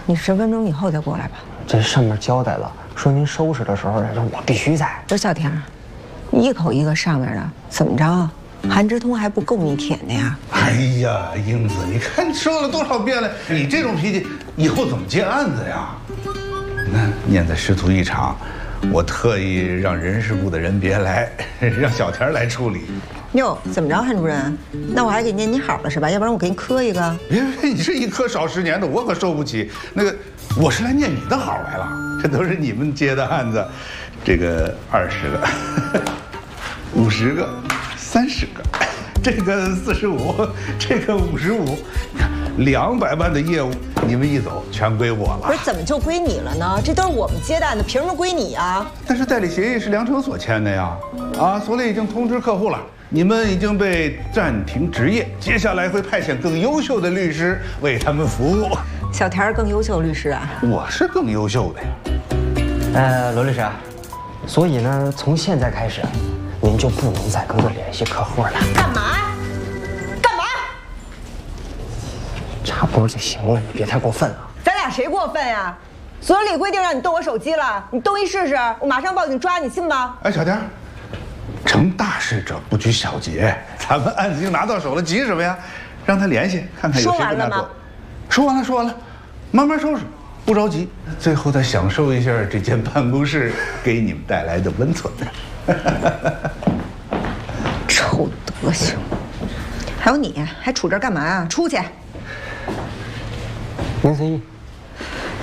你10分钟以后再过来吧。 这上面交代了，说您收拾的时候，我必须在。 不是小田，你一口一个上面的，怎么着？韩之通还不够你舔的呀？ 哎呀，英子，你看说了多少遍了，你这种脾气以后怎么接案子呀？你看，念在师徒一场，我特意让人事部的人别来，让小田来处理。 哟，怎么着，韩主任？那我还给念你好了是吧？要不然我给你磕一个。 别，你这一磕少10年的，我可受不起。那个，我是来念你的好来了，这都是你们接的案子，这个20个，50个，30个，这个45，这个55，你看200万的业务，你们一走全归我了。 不是，怎么就归你了呢？这都是我们接待的，凭什么归你啊？ 但是代理协议是梁成所签的呀，所里已经通知客户了，你们已经被暂停执业，接下来会派遣更优秀的律师为他们服务。 小田儿更优秀的律师啊？ 我是更优秀的呀。 罗律师，所以呢，从现在开始，您就不能再跟我联系客户了。 干嘛？干嘛？ 差不多就行了，你别太过分啊。 咱俩谁过分呀？所里规定让你动我手机了，你动一试试，我马上报警抓你，信吗？ 哎，小田，成大事者不拘小节，咱们案子已经拿到手了，急什么呀？让他联系看看有谁跟他做。说完了，说完了，慢慢收拾，不着急，最后再享受一下这间办公室给你们带来的温存。 臭德行！还有你还杵这儿干嘛呀？出去！ 您随意。